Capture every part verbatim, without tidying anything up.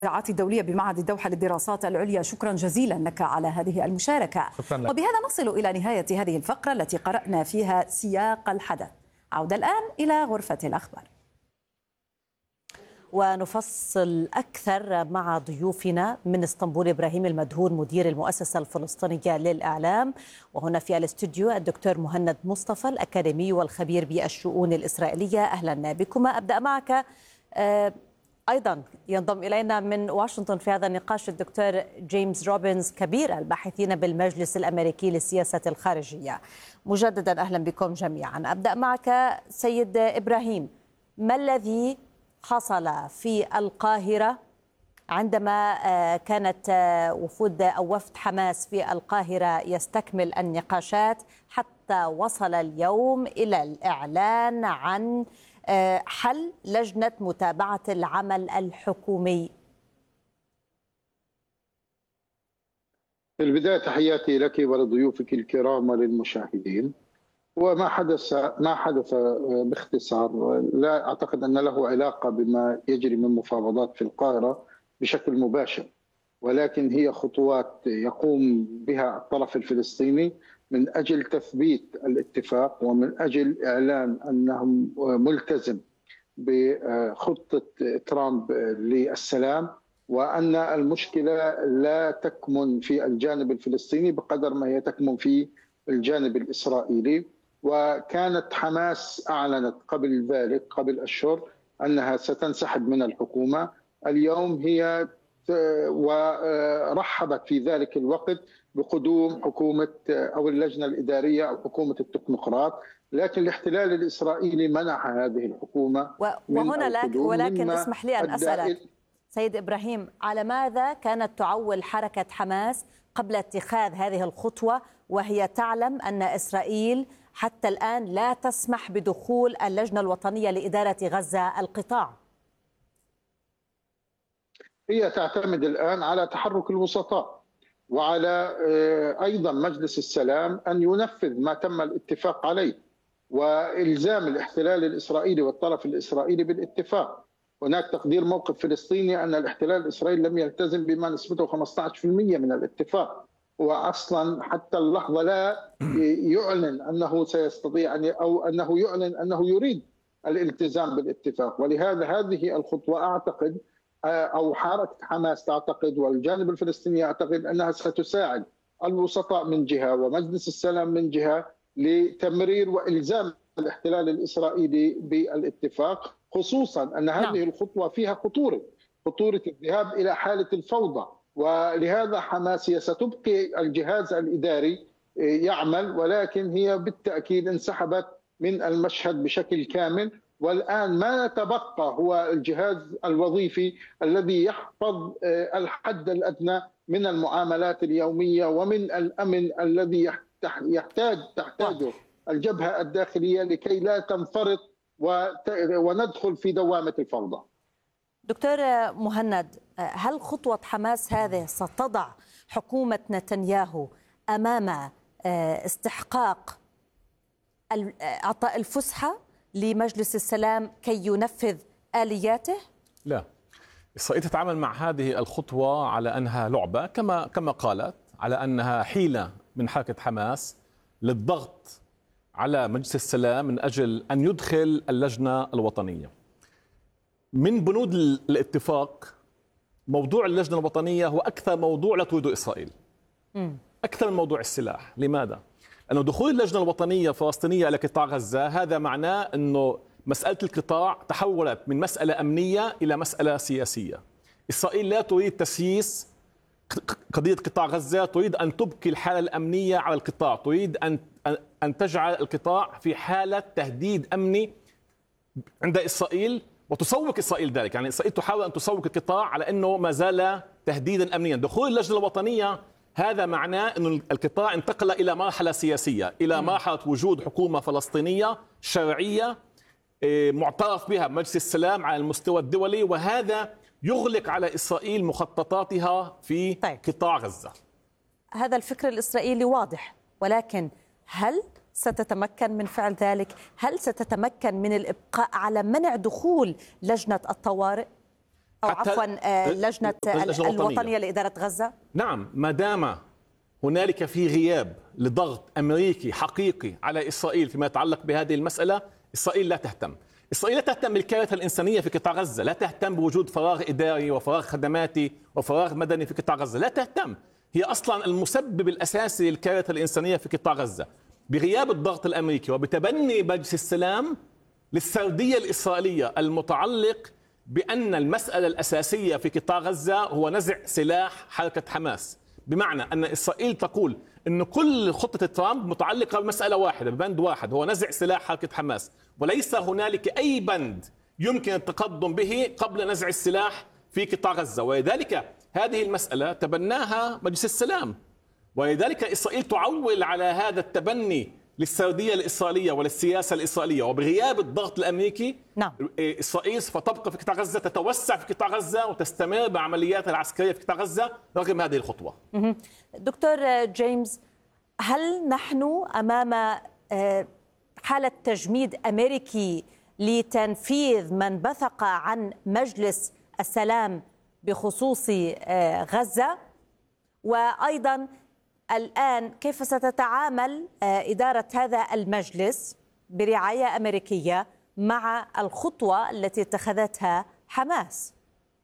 الدولية بمعهد الدوحة للدراسات العليا، شكرا جزيلا لك على هذه المشاركة. وبهذا نصل إلى نهاية هذه الفقرة التي قرأنا فيها سياق الحدث. عودة الآن إلى غرفة الأخبار ونفصل أكثر مع ضيوفنا من اسطنبول. إبراهيم المدهور مدير المؤسسة الفلسطينية للإعلام، وهنا في الاستوديو الدكتور مهند مصطفى الأكاديمي والخبير بالشؤون الإسرائيلية. أهلا بكما. أبدأ معك. أه أيضا ينضم إلينا من واشنطن في هذا النقاش الدكتور جيمس روبنز كبير الباحثين بالمجلس الأمريكي للسياسة الخارجية. مجددا أهلا بكم جميعا. أبدأ معك سيد إبراهيم، ما الذي حصل في القاهرة عندما كانت وفود أو وفد حماس في القاهرة يستكمل النقاشات حتى وصل اليوم إلى الإعلان عن حل لجنة متابعة العمل الحكومي؟ في البداية تحياتي لك ولضيوفك الكرام وللمشاهدين. وما حدث ما حدث باختصار لا أعتقد أن له علاقة بما يجري من مفاوضات في القاهرة بشكل مباشر، ولكن هي خطوات يقوم بها الطرف الفلسطيني من أجل تثبيت الاتفاق ومن أجل إعلان أنه ملتزم بخطة ترامب للسلام، وأن المشكلة لا تكمن في الجانب الفلسطيني بقدر ما هي تكمن في الجانب الإسرائيلي. وكانت حماس أعلنت قبل ذلك قبل أشهر أنها ستنسحب من الحكومة. اليوم هي ورحبت في ذلك الوقت بقدوم حكومة أو اللجنة الإدارية أو حكومة التكنوقراط، لكن الاحتلال الإسرائيلي منع هذه الحكومة. وهنا لك ولكن اسمح لي أن أسألك سيد إبراهيم، على ماذا كانت تعول حركة حماس قبل اتخاذ هذه الخطوة وهي تعلم أن إسرائيل حتى الآن لا تسمح بدخول اللجنة الوطنية لإدارة غزة القطاع؟ هي تعتمد الآن على تحرك الوسطاء وعلى أيضا مجلس السلام أن ينفذ ما تم الاتفاق عليه وإلزام الاحتلال الإسرائيلي والطرف الإسرائيلي بالاتفاق. هناك تقدير موقف فلسطيني أن الاحتلال الإسرائيلي لم يلتزم بما نسبته خمسة عشر بالمئة من الاتفاق، وأصلا حتى اللحظة لا يعلن أنه سيستطيع أن أو أنه يعلن أنه يريد الالتزام بالاتفاق. ولهذا هذه الخطوة أعتقد أو حركة حماس تعتقد والجانب الفلسطيني يعتقد أنها ستساعد الوسطاء من جهة ومجلس السلام من جهة لتمرير وإلزام الاحتلال الإسرائيلي بالاتفاق، خصوصا أن هذه الخطوة فيها خطورة خطورة الذهاب إلى حالة الفوضى. ولهذا حماس هي ستبقي الجهاز الإداري يعمل، ولكن هي بالتأكيد انسحبت من المشهد بشكل كامل. والآن ما تبقى هو الجهاز الوظيفي الذي يحفظ الحد الأدنى من المعاملات اليومية ومن الأمن الذي يحتاج تحتاجه الجبهة الداخلية لكي لا تنفرط وندخل في دوامة الفوضى. دكتور مهند، هل خطوة حماس هذه ستضع حكومة نتنياهو أمام استحقاق إعطاء الفسحة لمجلس السلام كي ينفذ آلياته؟ لا، إسرائيل تتعامل مع هذه الخطوة على أنها لعبة، كما كما قالت، على أنها حيلة من حركة حماس للضغط على مجلس السلام من أجل أن يدخل اللجنة الوطنية. من بنود الاتفاق موضوع اللجنة الوطنية هو أكثر موضوع لا تريده إسرائيل، أكثر من موضوع السلاح. لماذا؟ لأنه دخول اللجنة الوطنية الفلسطينية إلى قطاع غزة هذا معناه أنه مسألة القطاع تحولت من مسألة أمنية إلى مسألة سياسية. إسرائيل لا تريد تسييس قضية قطاع غزة، تريد أن تبقي الحالة الأمنية على القطاع، تريد أن أن تجعل القطاع في حالة تهديد أمني عند إسرائيل، وتسوق إسرائيل ذلك. يعني إسرائيل تحاول أن تسوق القطاع على أنه ما زال تهديدا أمنيا. دخول اللجنة الوطنية هذا معناه أن القطاع انتقل إلى مرحلة سياسية، إلى مرحلة وجود حكومة فلسطينية شرعية معترف بها بمجلس السلام على المستوى الدولي، وهذا يغلق على إسرائيل مخططاتها في طيب. قطاع غزة. هذا الفكر الإسرائيلي واضح، ولكن هل ستتمكن من فعل ذلك؟ هل ستتمكن من الإبقاء على منع دخول لجنة الطوارئ؟ أو عفوا لجنة الوطنية لإدارة غزة؟ نعم، ما دام هنالك في غياب لضغط أمريكي حقيقي على إسرائيل فيما يتعلق بهذه المسألة، إسرائيل لا تهتم. إسرائيل لا تهتم بالكارثة الإنسانية في قطاع غزة، لا تهتم بوجود فراغ إداري وفراغ خدماتي وفراغ مدني في قطاع غزة، لا تهتم. هي أصلا المسبب الأساسي للكارثة الإنسانية في قطاع غزة. بغياب الضغط الأمريكي وبتبني مجلس السلام للسردية الإسرائيلية المتعلق بأن المسألة الأساسية في قطاع غزة هو نزع سلاح حركة حماس، بمعنى أن إسرائيل تقول أن كل خطة ترامب متعلقة بمسألة واحدة، ببند واحد هو نزع سلاح حركة حماس، وليس هنالك أي بند يمكن التقدم به قبل نزع السلاح في قطاع غزة. ولذلك هذه المسألة تبناها مجلس السلام، ولذلك إسرائيل تعول على هذا التبني للسردية الإسرائيلية وللسياسة الإسرائيلية. وبغياب الضغط الأمريكي نعم. إسرائيل ستبقى في قطاع غزة، تتوسع في قطاع غزة وتستمر بعملياتها العسكرية في قطاع غزة رغم هذه الخطوة. دكتور جيمس، هل نحن أمام حالة تجميد أمريكي لتنفيذ من بثق عن مجلس السلام بخصوص غزة؟ وأيضا الآن كيف ستتعامل إدارة هذا المجلس برعاية أمريكية مع الخطوة التي اتخذتها حماس؟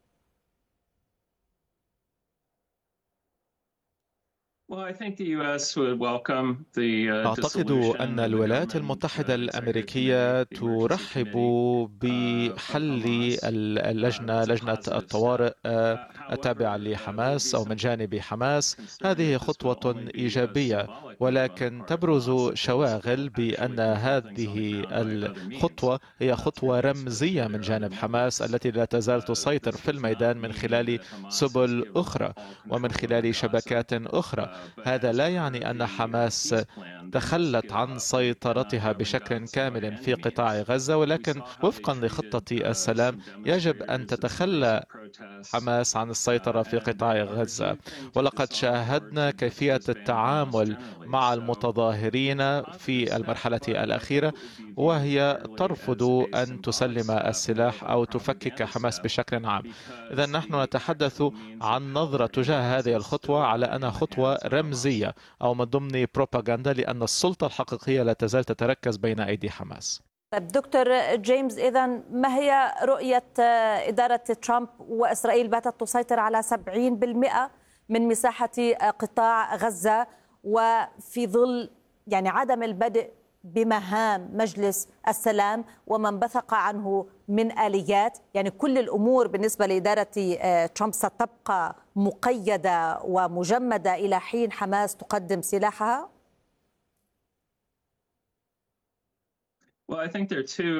أعتقد أن الولايات المتحدة الأمريكية ترحب بحل اللجنة لجنة الطوارئ التابعة لحماس أو من جانب حماس. هذه خطوة إيجابية، ولكن تبرز شواغل بأن هذه الخطوة هي خطوة رمزية من جانب حماس التي لا تزال تسيطر في الميدان من خلال سبل أخرى ومن خلال شبكات أخرى. هذا لا يعني أن حماس تخلت عن سيطرتها بشكل كامل في قطاع غزة، ولكن وفقا لخطة السلام يجب أن تتخلى حماس عن السيطرة في قطاع غزة. ولقد شاهدنا كيفية التعامل مع المتظاهرين في المرحلة الأخيرة، وهي ترفض أن تسلم السلاح أو تفكك حماس بشكل عام. إذا نحن نتحدث عن نظرة تجاه هذه الخطوة على أنها خطوة رمزية أو من ضمن بروباغندا، لأن السلطة الحقيقية لا تزال تتركز بين أيدي حماس. طيب دكتور جيمس، إذا ما هي رؤية إدارة ترامب وإسرائيل باتت تسيطر على سبعين بالمئة من مساحة قطاع غزة، وفي ظل يعني عدم البدء بمهام مجلس السلام ومن بثق عنه من آليات، يعني كل الأمور بالنسبة لإدارة ترامب ستبقى مقيدة ومجمدة إلى حين حماس تقدم سلاحها؟ Well, I think there are two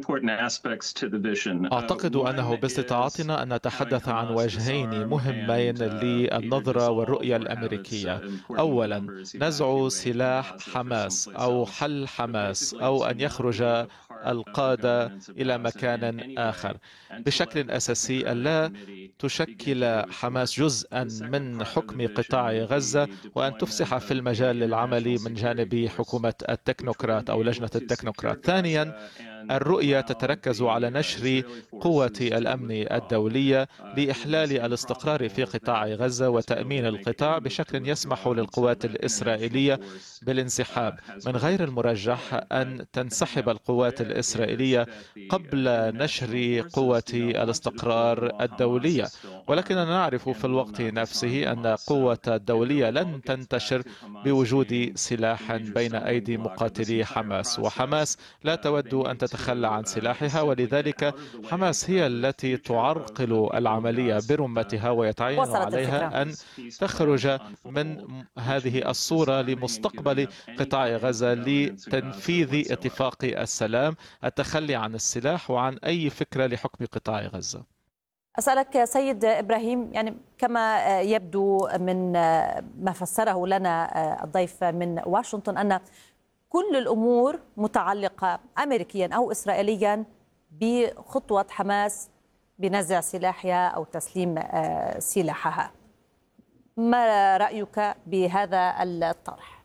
أعتقد أنه باستطاعتنا أن نتحدث عن وجهين مهمين للنظرة والرؤية الأمريكية. أولا، نزع سلاح حماس أو حل حماس أو أن يخرج القادة إلى مكان آخر. بشكل أساسي لا تشكل حماس جزءا من حكم قطاع غزة وأن تفسح في المجال للعمل من جانب حكومة التكنوقراط أو لجنة التكنوقراط. ثانيا، الرؤية تتركز على نشر قوة الأمن الدولية لإحلال الاستقرار في قطاع غزة وتأمين القطاع بشكل يسمح للقوات الإسرائيلية بالانسحاب. من غير المرجح أن تنسحب القوات الإسرائيلية قبل نشر قوة الاستقرار الدولية، ولكننا نعرف في الوقت نفسه أن قوة الدولية لن تنتشر بوجود سلاح بين أيدي مقاتلي حماس، وحماس لا تود أن تتخلى عن سلاحها، ولذلك حماس هي التي تعرقل العملية برمتها ويتعين عليها أن تخرج من هذه الصورة لمستقبل قطاع غزة لتنفيذ اتفاق السلام، التخلي عن السلاح وعن أي فكرة لحكم قطاع غزة. أسألك سيد إبراهيم، يعني كما يبدو من ما فسره لنا الضيف من واشنطن أن كل الأمور متعلقة أمريكيا أو إسرائيليا بخطوة حماس بنزع سلاحها أو تسليم سلاحها. ما رأيك بهذا الطرح؟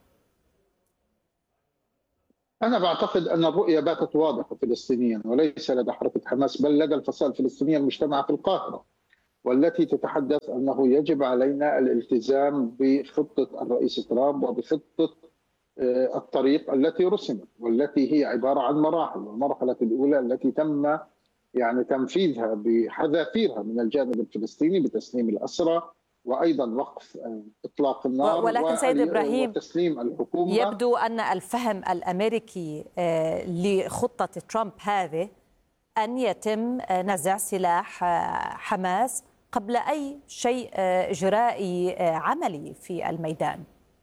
أنا بعتقد أن الرؤية باتت واضحة فلسطينيا وليس لدى حركة حماس بل لدى الفصائل الفلسطينية المجتمعة في القاهرة. والتي تتحدث أنه يجب علينا الالتزام بخطة الرئيس ترامب وبخطة الطريق التي رسمت، والتي هي عبارة عن مراحل. المرحلة الأولى التي تم يعني تنفيذها بحذافيرها من الجانب الفلسطيني بتسليم الأسرى، وأيضا وقف إطلاق النار، ولكن سيد إبراهيم وتسليم الحكومة. يبدو أن الفهم الأمريكي لخطة ترامب هذه أن يتم نزع سلاح حماس قبل أي شيء إجرائي عملي في الميدان.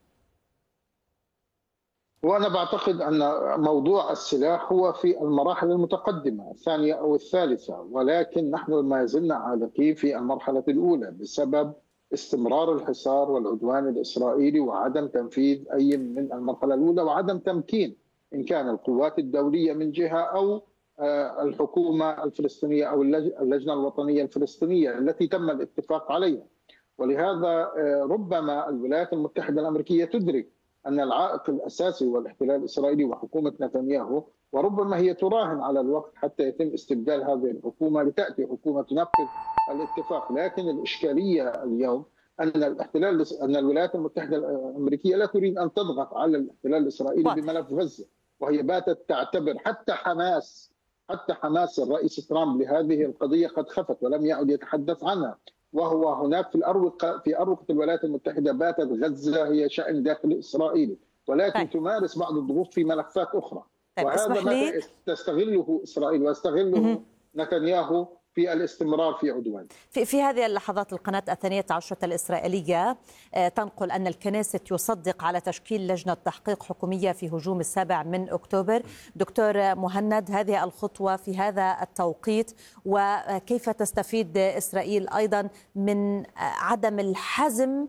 وأنا بعتقد أن موضوع السلاح هو في المراحل المتقدمة الثانية أو الثالثة، ولكن نحن ما زلنا عالقين في المرحلة الأولى بسبب استمرار الحصار والعدوان الإسرائيلي وعدم تنفيذ أي من المرحلة الأولى، وعدم تمكين إن كان القوات الدولية من جهة أو الحكومة الفلسطينية أو اللجنة الوطنية الفلسطينية التي تم الاتفاق عليها. ولهذا ربما الولايات المتحدة الأمريكية تدرك أن العائق الأساسي هو الاحتلال الإسرائيلي وحكومة نتنياهو، وربما هي تراهن على الوقت حتى يتم استبدال هذه الحكومة لتأتي حكومة تنفذ الاتفاق. لكن الإشكالية اليوم أن الاحتلال أن الولايات المتحدة الأمريكية لا تريد أن تضغط على الاحتلال الإسرائيلي بملف غزة، وهي باتت تعتبر حتى حماس حتى حماس الرئيس ترامب لهذه القضية قد خفت ولم يعد يتحدث عنها، وهو هناك في الأروقة في أروقة الولايات المتحدة باتت غزة هي شأن داخلي إسرائيلي، ولكن طيب. تمارس بعض الضغوط في ملفات أخرى. طيب. وهذا ما تستغله إسرائيل ويستغله نتنياهو في الاستمرار في عدوان. في, في هذه اللحظات القناة الثانية عشرة الإسرائيلية تنقل أن الكنيست يصدق على تشكيل لجنة تحقيق حكومية في هجوم السابع من أكتوبر. دكتور مهند، هذه الخطوة في هذا التوقيت، وكيف تستفيد إسرائيل أيضا من عدم الحزم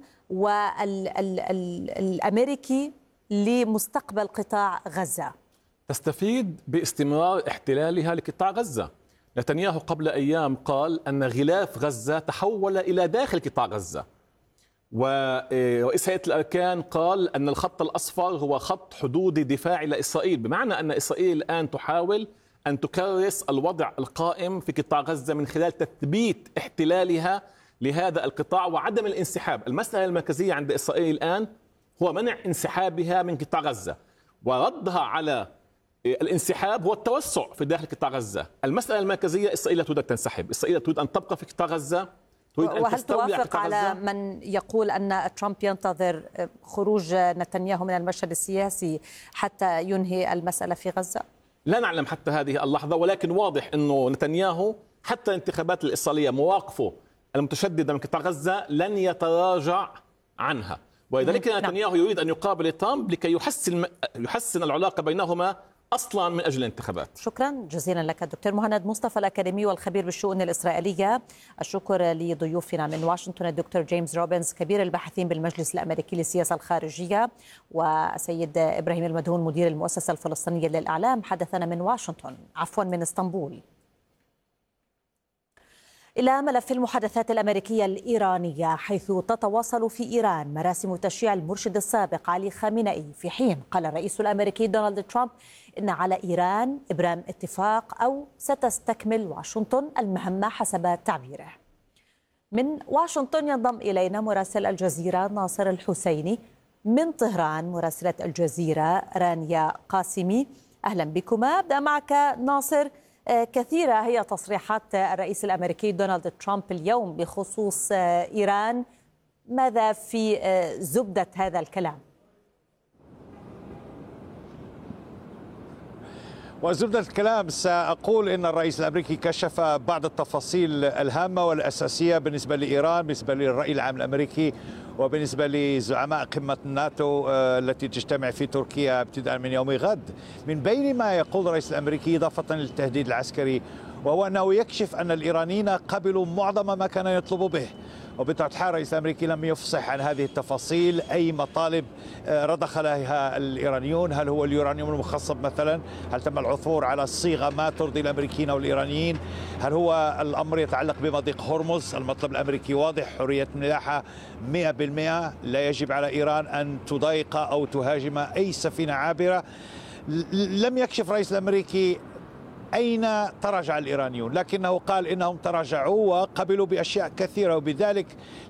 والأمريكي لمستقبل قطاع غزة؟ تستفيد باستمرار احتلالها لقطاع غزة. نتنياهو قبل أيام قال أن غلاف غزة تحول إلى داخل قطاع غزة، ورئيس هيئة الأركان قال أن الخط الأصفر هو خط حدود دفاعي لإسرائيل، بمعنى أن إسرائيل الآن تحاول أن تكرس الوضع القائم في قطاع غزة من خلال تثبيت احتلالها لهذا القطاع وعدم الانسحاب. المسألة المركزية عند إسرائيل الآن هو منع انسحابها من قطاع غزة، وردها على الانسحاب هو التوسع في داخل قطاع غزة. المسألة المركزية إسرائيل تريد أن تنسحب، إسرائيل تريد أن تبقى في قطاع غزة، تريد أن وهل توافق على من يقول أن ترامب ينتظر خروج نتنياهو من المشهد السياسي حتى ينهي المسألة في غزة؟ لا نعلم حتى هذه اللحظة، ولكن واضح أنه نتنياهو حتى الانتخابات الإسرائيلية مواقفه المتشددة من قطاع غزة لن يتراجع عنها، ولذلك نتنياهو يريد أن يقابل ترامب لكي يحسن يحسن العلاقة بينهما أصلا من أجل الانتخابات. شكرا جزيلا لك دكتور مهند مصطفى الأكاديمي والخبير بالشؤون الإسرائيلية. الشكر لضيوفنا من واشنطن الدكتور جيمس روبنز كبير الباحثين بالمجلس الأمريكي للسياسة الخارجية، وسيد إبراهيم المدهون مدير المؤسسة الفلسطينية للإعلام حدثنا من واشنطن عفوا من اسطنبول. إلى ملف المحادثات الأمريكية الإيرانية، حيث تتواصل في إيران مراسم تشييع المرشد السابق علي خامنئي، في حين قال الرئيس الأمريكي دونالد ترامب إن على إيران إبرام اتفاق أو ستستكمل واشنطن المهمة حسب تعبيره. من واشنطن ينضم إلينا مراسل الجزيرة ناصر الحسيني، من طهران مراسلة الجزيرة رانيا قاسمي. أهلا بكما. أبدأ معك ناصر. كثيرة هي تصريحات الرئيس الأمريكي دونالد ترامب اليوم بخصوص إيران، ماذا في زبدة هذا الكلام؟ وزبدة الكلام سأقول إن الرئيس الأمريكي كشف بعض التفاصيل الهامة والأساسية بالنسبة لإيران، بالنسبة للرأي العام الأمريكي، وبالنسبة لزعماء قمة الناتو التي تجتمع في تركيا ابتداء من يوم غد. من بين ما يقول الرئيس الأمريكي إضافة للتهديد العسكري وهو أنه يكشف أن الإيرانيين قبلوا معظم ما كان يطلب به، وبطبيعة الحال الرئيس الأمريكي لم يفصح عن هذه التفاصيل. أي مطالب رضخ لها الإيرانيون؟ هل هو اليورانيوم المخصب مثلا؟ هل تم العثور على الصيغة ما ترضي الأمريكيين والإيرانيين؟ هل هو الأمر يتعلق بمضيق هرمز؟ المطلب الأمريكي واضح، حرية ملاحة مئة بالمئة، لا يجب على إيران أن تضايق أو تهاجم أي سفينة عابرة. لم يكشف الرئيس الأمريكي أين تراجع الإيرانيون، لكنه قال إنهم تراجعوا وقبلوا بأشياء كثيرة، وبذلك